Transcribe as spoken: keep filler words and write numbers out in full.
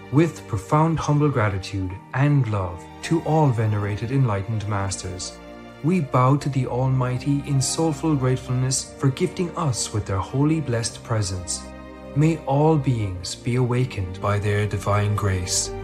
With profound humble gratitude and love to all venerated enlightened masters, we bow to the Almighty in soulful gratefulness for gifting us with their holy blessed presence. May all beings be awakened by their divine grace.